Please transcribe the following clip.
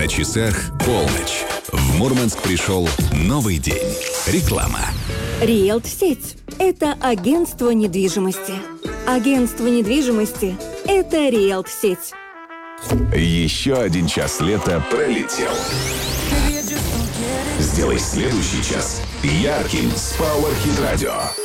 На часах полночь. В Мурманск пришел новый день. Реклама. Риэлт-сеть – это агентство недвижимости. Агентство недвижимости – это Риэлт-сеть. Еще один час лета пролетел. Сделай следующий час ярким с Power Hit Radio.